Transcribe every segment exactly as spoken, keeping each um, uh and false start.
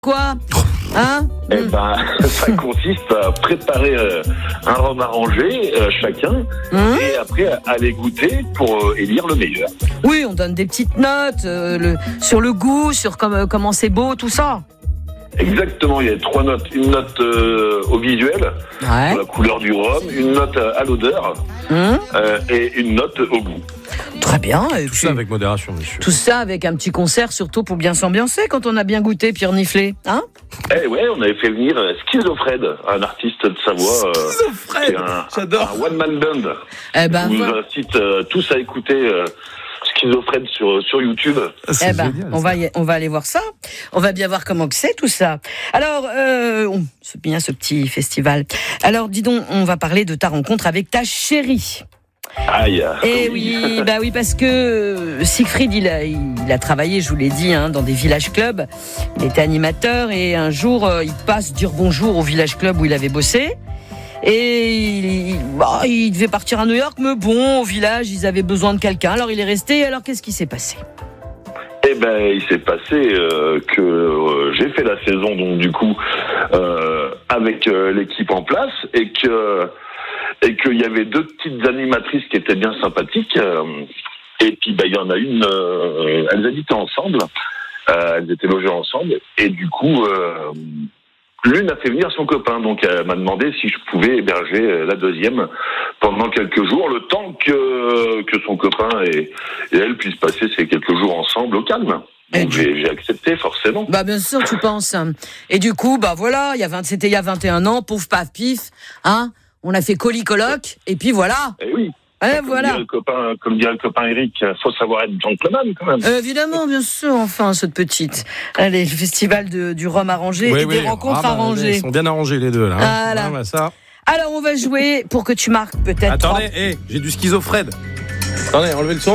Quoi hein Eh ben, ça consiste à préparer euh, un rhum arrangé, euh, chacun, mmh. et après à les goûter pour euh, élire le meilleur. Oui, on donne des petites notes euh, le, sur le goût, sur comme, euh, comment c'est beau, tout ça. Exactement, il y a trois notes. Une note euh, au visuel, ouais. pour la couleur du rhum, une note à l'odeur, mmh. euh, et une note au goût. Très bien. Et tout puis, ça avec modération, monsieur. Tout ça avec un petit concert, surtout pour bien s'ambiancer quand on a bien goûté, puis reniflé. Hein Eh ouais, on avait fait venir Schizofred, un artiste de Savoie. Schizofred, euh, j'adore. Un one-man band. Eh ben, Je vous voilà. incite euh, tous à écouter euh, Schizofred sur, sur YouTube. Ah, c'est eh ben, génial, on va, y, on va aller voir ça. On va bien voir comment que c'est tout ça. Alors, euh, oh, c'est bien ce petit festival. Alors, dis donc, on va parler de ta rencontre avec ta chérie. Aïe. Eh oui, bah oui, parce que Siegfried, il a, il a travaillé, je vous l'ai dit, hein, dans des village clubs. Il était animateur et un jour, euh, il passe dire bonjour au village club où il avait bossé. Et il, bah, il devait partir à New York, mais bon, au village, ils avaient besoin de quelqu'un. Alors il est resté. Alors qu'est-ce qui s'est passé ? Eh ben, il s'est passé euh, que euh, j'ai fait la saison, donc du coup, euh, avec euh, l'équipe en place, et que et qu'il y avait deux petites animatrices qui étaient bien sympathiques. Euh, et puis, bah, il y en a une, euh, elles habitaient ensemble, euh, elles étaient logées ensemble, et du coup, euh, l'une a fait venir son copain, donc elle m'a demandé si je pouvais héberger la deuxième pendant quelques jours, le temps que que son copain et, et elle puissent passer ces quelques jours ensemble au calme. Donc Et j'ai, j'ai accepté forcément. Bah bien sûr, tu penses. Et du coup, bah voilà, il y a vingt, c'était il y a vingt et un ans, pouf paf pif, hein. On a fait colis-coloc, et puis voilà. Et oui. Eh, comme voilà. Dirait le copain, comme dirait le copain Eric, faut savoir être gentleman quand même. Euh, évidemment, bien sûr, enfin, cette petite. Allez, le festival de, du rhum arrangé Oui, et oui. des rencontres Ah, bah, arrangées. Ils sont bien arrangés les deux là. Hein. Voilà. Ah, bah, ça. Alors, on va jouer pour que tu marques peut-être. Attendez, hey, j'ai du Schizofred. Attendez, enlevez le son.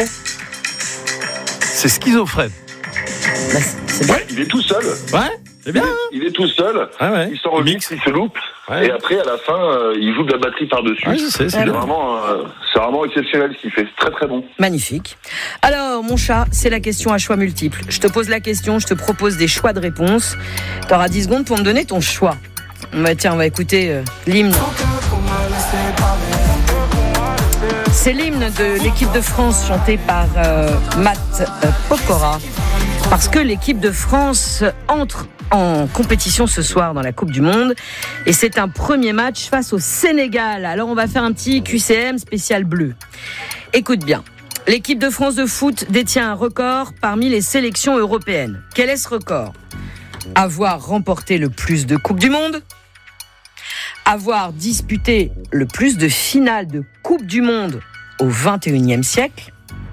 C'est Schizofred. Bah, c'est bien. Ouais, il est tout seul. Ouais, c'est bien. Il est tout seul. Ah ouais. Il s'enregistre, il se loupe. Ouais. Et après, à la fin, euh, il joue de la batterie par-dessus. Ouais, je sais, c'est c'est, bien. vraiment, euh, c'est vraiment exceptionnel ce qu'il fait. C'est très très bon. Magnifique. Alors, mon chat, c'est la question à choix multiples. Je te pose la question, je te propose des choix de réponses. Tu auras dix secondes pour me donner ton choix. Bah, tiens, on va écouter euh, l'hymne. C'est l'hymne de l'équipe de France chanté par euh, Matt euh, Pokora. Parce que l'équipe de France entre en compétition ce soir dans la Coupe du Monde. Et c'est un premier match face au Sénégal. Alors on va faire un petit Q C M spécial bleu. Écoute bien. L'équipe de France de foot détient un record parmi les sélections européennes. Quel est ce record ? Avoir remporté le plus de Coupes du Monde ? Avoir disputé le plus de finales de Coupe du Monde au vingt et unième siècle ?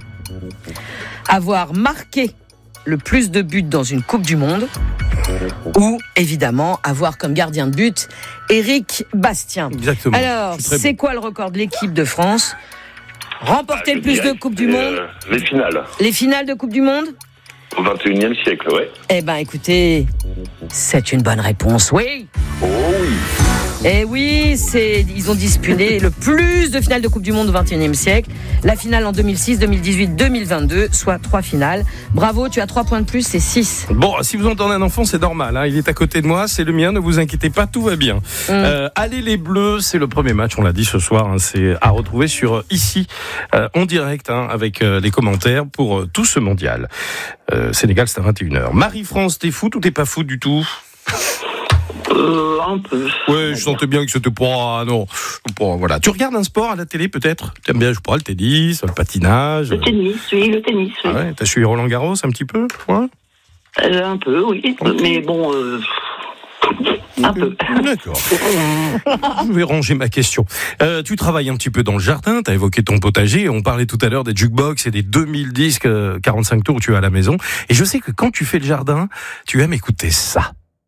Avoir marqué le plus de buts dans une Coupe du Monde ? Ou, évidemment, avoir comme gardien de but Éric Bastien. Exactement. Alors, c'est bon. quoi le record de l'équipe de France ? Remporter Ah, le je plus dirais de Coupes que du c'est, Monde ? euh, Les finales. Les finales de Coupe du Monde ? Au vingt et unième siècle, ouais. Eh ben, écoutez, c'est une bonne réponse, oui. Oh oui. Eh oui, c'est, ils ont disputé le plus de finales de Coupe du Monde au vingt et unième siècle. La finale en deux mille six, deux mille dix-huit, deux mille vingt-deux, soit trois finales. Bravo, tu as trois points de plus, c'est six. Bon, si vous entendez un enfant, c'est normal. Hein. Il est à côté de moi, c'est le mien. Ne vous inquiétez pas, tout va bien. Mm. Euh, allez les Bleus, c'est le premier match. On l'a dit ce soir. Hein, c'est à retrouver sur euh, ici euh, en direct hein, avec euh, les commentaires pour euh, tout ce mondial. Euh, Sénégal, c'est à vingt et une heures. Marie-France, t'es foot ou t'es pas foot du tout ? Euh, un peu. Ouais, je sentais bien que c'était pas... Ah non, pas, voilà. Tu regardes un sport à la télé, peut-être ? T'aimes bien, je sais pas, le tennis, le patinage ? Le tennis, oui, le tennis, oui. Ah ouais, t'as suivi Roland Garros un petit peu ? Ouais. Euh, un peu, oui. Mais bon, euh, un peu. D'accord. Je vais ranger ma question. Euh, tu travailles un petit peu dans le jardin, t'as évoqué ton potager, on parlait tout à l'heure des jukebox et des deux mille disques quarante-cinq tours que tu as à la maison. Et je sais que quand tu fais le jardin, tu aimes écouter ça.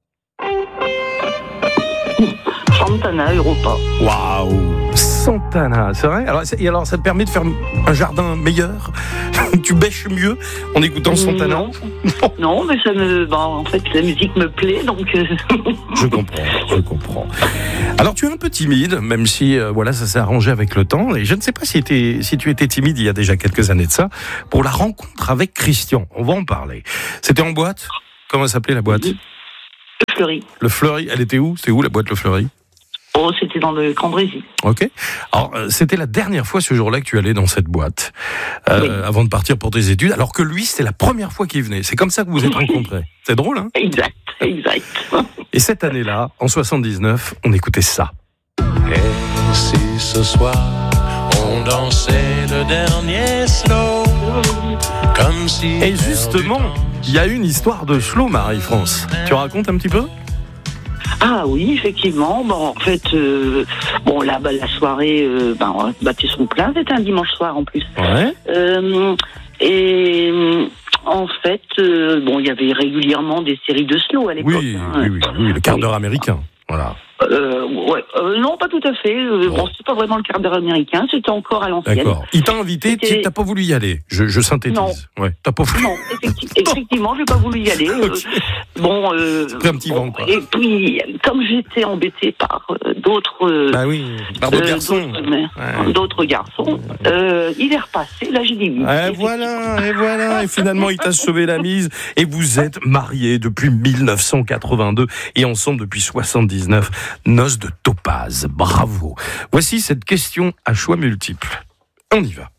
Santana, Europa. Waouh, Santana, c'est vrai. Alors, et alors, ça te permet de faire un jardin meilleur. Tu bêches mieux en écoutant Santana. Non, non mais ça me, bah, en fait, la musique me plaît, donc. Je comprends, je comprends. Alors, tu es un peu timide, même si, euh, voilà, ça s'est arrangé avec le temps. Et je ne sais pas si, était, si tu étais timide il y a déjà quelques années de ça pour la rencontre avec Christian. On va en parler. C'était en boîte. Comment s'appelait la boîte ? Fleury. Le Fleury, elle était où? C'est où la boîte Le Fleury? Oh, c'était dans le Cambrésis. Ok. Alors, euh, c'était la dernière fois ce jour-là que tu allais dans cette boîte, euh, oui. avant de partir pour tes études, alors que lui, c'était la première fois qu'il venait. C'est comme ça que vous vous êtes rencontrés. C'est drôle, hein? Exact, exact. Et cette année-là, en soixante-dix-neuf, on écoutait ça. Et si ce soir, on dansait le dernier slow, comme si... Et justement, il y a une histoire de slow, Marie-France. Tu racontes un petit peu? Ah oui, effectivement. Bon, en fait, euh, bon là, bah, la soirée, euh, bah, on battait son plein. C'était un dimanche soir en plus. Ouais. Euh, et en fait, euh, bon, il y avait régulièrement des séries de slow à l'époque. Oui, hein. oui, oui, oui, le quart d'heure américain. Voilà. Euh, ouais, euh, non, pas tout à fait. Euh, bon, c'est pas vraiment le quart d'heure américain. C'était encore à l'ancienne. D'accord. Il t'a invité, C'était... t'as pas voulu y aller. Je, je synthétise. Non. Ouais, t'as pas voulu. Non, effecti- effectivement, j'ai pas voulu y aller. Euh, Okay. Bon, euh, C'est pris un petit bon, vent, quoi. Et puis, comme j'étais embêtée par euh, d'autres, euh, Bah oui, par d'autres euh, garçons. d'autres, mais, Ouais. d'autres garçons, euh, il est repassé. Là, j'ai dit oui. Et voilà, et voilà, et finalement il t'a sauvé la mise. Et vous êtes mariés depuis dix-neuf cent quatre-vingt-deux et ensemble depuis soixante-dix-neuf. Noces de Topaz, bravo. Voici cette question à choix multiples. On y va.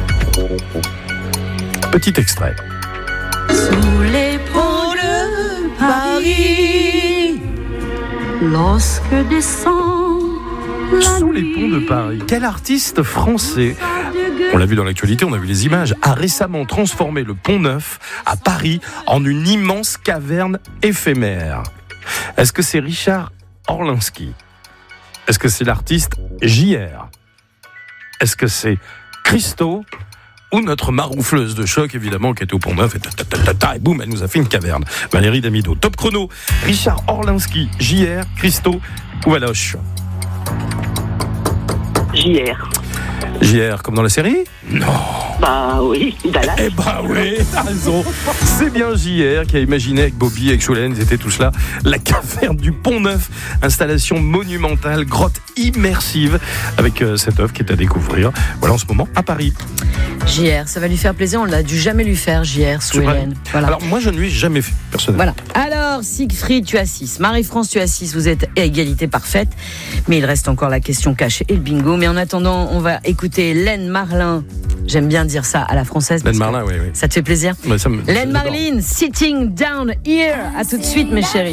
Petit extrait. Sous les ponts de Paris, lorsque descend la Sous les ponts de nuit, Paris, quel artiste français, on l'a vu dans l'actualité, on a vu les images, a récemment transformé le Pont Neuf à Paris en une immense caverne éphémère? Est-ce que c'est Richard Orlinski? Est-ce que c'est l'artiste J R? Est-ce que c'est Christo? Ou notre maroufleuse de choc, évidemment, qui était au Pont Neuf, et, ta, ta, ta, ta, ta, et boum, elle nous a fait une caverne. Valérie Damido. Top chrono. Richard Orlinski, J R, Christo ou Valoche? J R. J R, comme dans la série? Non. Bah oui, Dallas. Eh bah oui, t'as raison. C'est bien J R qui a imaginé avec Bobby, avec Cholen, ils étaient tous là, la caverne du Pont Neuf, installation monumentale, grotte immersive, avec euh, cette œuvre qui est à découvrir, voilà, en ce moment, à Paris. J R, ça va lui faire plaisir, on l'a dû jamais lui faire, J R, sous C'est vrai. Hélène. Voilà. Alors, moi, je ne lui ai jamais fait, personnellement. Voilà. Alors, Siegfried, tu as six. Marie-France, tu as six. Vous êtes à égalité parfaite. Mais il reste encore la question cachée et le bingo. Mais en attendant, on va écouter Len Marlin. J'aime bien dire ça à la française. Len Marlin, oui, oui. Ça te fait plaisir? Ouais, ça me- Len j'adore. Marlin, Sitting Down Here. À tout de suite, mes chéris.